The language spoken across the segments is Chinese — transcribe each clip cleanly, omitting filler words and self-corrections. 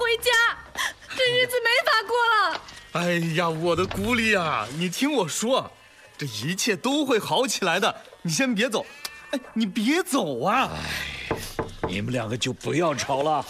回家，这日子没法过了。 哎呀，我的姑丽啊，你听我说，这一切都会好起来的。你先别走，哎，你别走啊！ 哎，你们两个就不要吵了。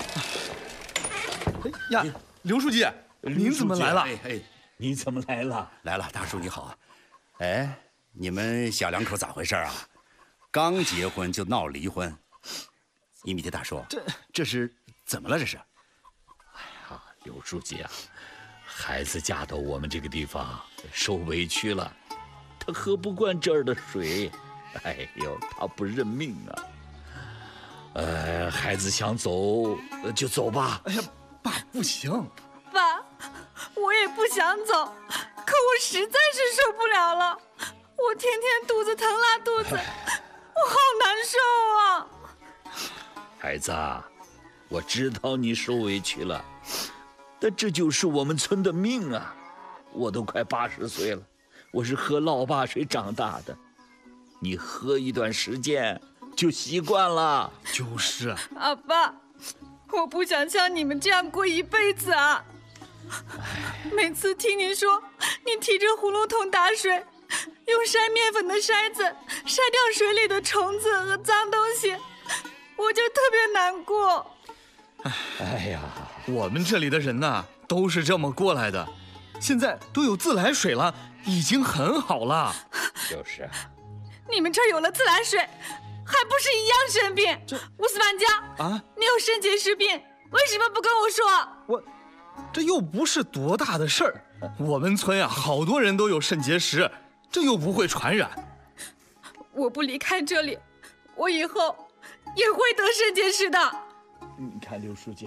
哎呀，刘书记，您怎么来了？ 哎，你怎么来了？ 来了，大叔你好。哎，你们小两口咋回事啊？刚结婚就闹离婚？伊米特大叔，这是怎么了？这是？ 哎呀，刘书记啊，孩子嫁到我们这个地方受委屈了，他喝不惯这儿的水，哎呦，他不认命啊。孩子想走就走吧。 哎呀，爸，不行。 爸，我也不想走，可我实在是受不了了。我天天肚子疼拉肚子，我好难受啊。 孩子啊，我知道你受委屈了，但这就是我们村的命啊！我都快80岁了，我是喝老坝水长大的，你喝一段时间就习惯了。 就是。 啊，爸，我不想像你们这样过一辈子啊！每次听您说，你提着葫芦桶打水，用筛面粉的筛子筛掉水里的虫子和脏东西，我就特别难过。 哎呀， 我们这里的人呐，都是这么过来的，现在都有自来水了，已经很好了。 就是啊， 你们这儿有了自来水，还不是一样生病？乌斯曼加啊， 你有肾结石病，为什么不跟我说？ 这又不是多大的事儿，我们村呀，好多人都有肾结石，这又不会传染。 我不离开这里，我以后也会得肾结石的。 你看刘书记，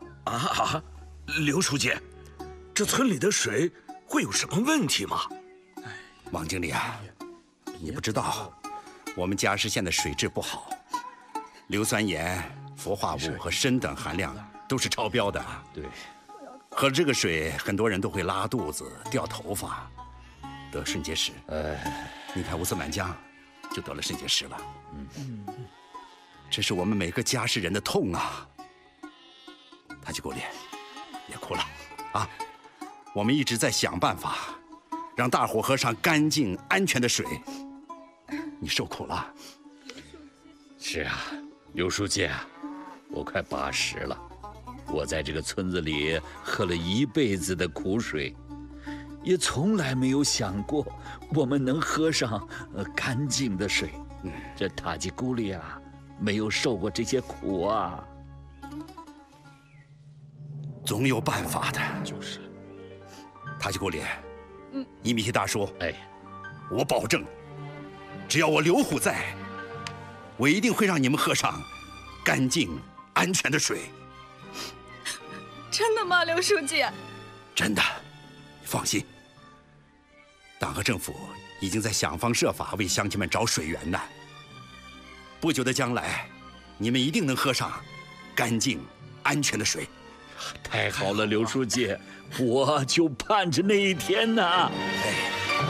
刘书记，这村里的水会有什么问题吗？ 王经理啊，你不知道，我们珈市县的水质不好，硫酸盐、氟化物和砷等含量都是超标的。 对， 喝了这个水，很多人都会拉肚子、掉头发、得肾结石。你看乌斯满江就得了肾结石了。这是我们每个珈市人的痛啊！塔吉古里，别哭了啊！我们一直在想办法，让大伙喝上干净、安全的水。你受苦了。 是啊，刘书记，我快80了，我在这个村子里喝了一辈子的苦水，也从来没有想过我们能喝上干净的水。这塔吉古里啊，没有受过这些苦啊。 总有办法的。 就是。 塔吉古里，伊米提大叔， 哎， 我保证，只要我刘虎在，我一定会让你们喝上干净、安全的水。 真的吗，刘书记？ 真的，你放心。党和政府已经在想方设法为乡亲们找水源呢。不久的将来，你们一定能喝上干净、安全的水。 太好了，刘书记，我就盼着那一天呢。 哎。